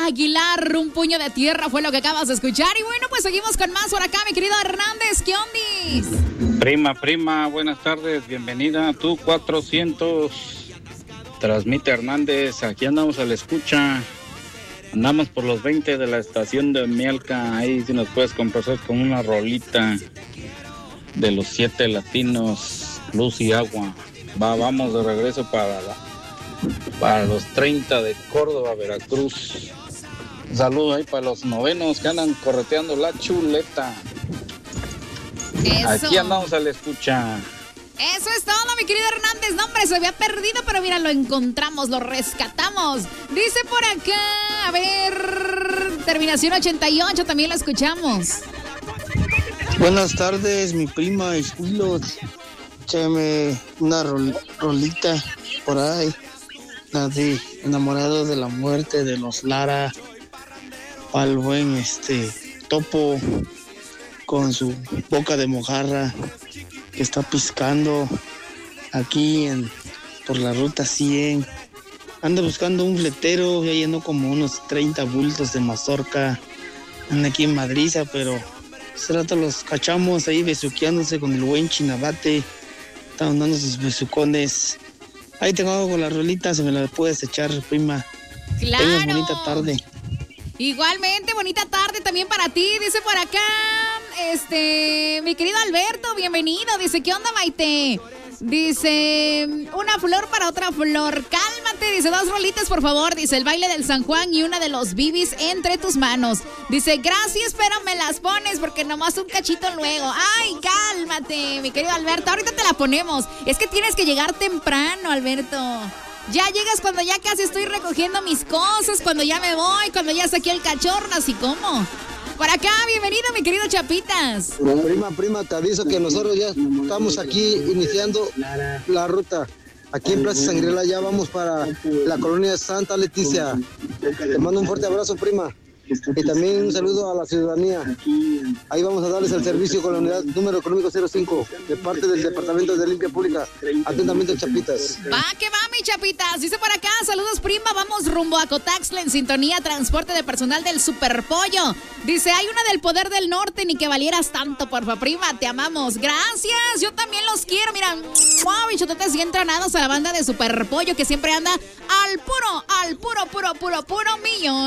Aguilar, un puño de tierra fue lo que acabas de escuchar. Y bueno, pues seguimos con más por acá, mi querido Hernández. ¿Qué ondis? Prima, buenas tardes, bienvenida. Tú 400, transmite Hernández, aquí andamos a la escucha. Andamos por los 20 de la estación de Mielca. Ahí si nos puedes complacer con una rolita de los 7 latinos, luz y agua. Vamos de regreso para los 30 de Córdoba, Veracruz. Un saludo ahí para los novenos que andan correteando la chuleta. Eso. Aquí andamos a la escucha. Eso es todo, mi querido Hernández. No, hombre, se había perdido, pero mira, lo encontramos, lo rescatamos. Dice por acá, a ver, terminación 88, también lo escuchamos. Buenas tardes, mi prima Esquilos. Échame una rolita por ahí. La de Enamorados de la Muerte de los Lara. Al buen Topo con su boca de mojarra que está piscando aquí por la ruta 100. Anda buscando un fletero, ya llenó como unos 30 bultos de mazorca. Anda aquí en Madriza, pero hace rato los cachamos ahí besuqueándose con el buen Chinabate. Estaban dando sus besucones. Ahí tengo con la rolita, se me la puedes echar, prima. Claro. Tengas bonita tarde. Igualmente, bonita tarde también para ti, dice por acá, mi querido Alberto, bienvenido, dice, ¿qué onda, Maite? Dice, una flor para otra flor, cálmate, dice, 2 rolitas, por favor, dice, el baile del San Juan y una de los Bibis entre tus manos. Dice, gracias, pero me las pones porque nomás un cachito luego. Ay, cálmate, mi querido Alberto, ahorita te la ponemos. Es que tienes que llegar temprano, Alberto. Ya llegas cuando ya casi estoy recogiendo mis cosas, cuando ya me voy, cuando ya saqué el cachorro, así como. Por acá, bienvenido, mi querido Chapitas. Prima, te aviso que nosotros ya estamos aquí iniciando la ruta. Aquí en Plaza Sangrela ya vamos para la colonia Santa Leticia. Te mando un fuerte abrazo, prima. Y también un saludo a la ciudadanía. Ahí vamos a darles el servicio con la unidad número económico 05 de parte del Departamento de Limpia Pública. Atentamente, Chapitas. Va que va, mi Chapitas. Dice por acá, saludos, prima. Vamos rumbo a Cotaxla en sintonía, transporte de personal del Superpollo. Dice, hay una del Poder del Norte, ni que valieras tanto, porfa, prima. Te amamos. Gracias, yo también los quiero. Mira, bichototes bien entrenados a la banda de Superpollo que siempre anda al puro millón.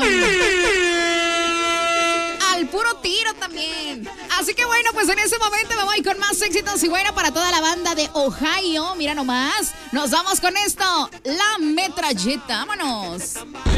Al puro tiro también. Así que bueno, pues en ese momento me voy con más éxitos y bueno para toda la banda de Ohio. Mira nomás, nos vamos con esto, La Metralleta. Vámonos.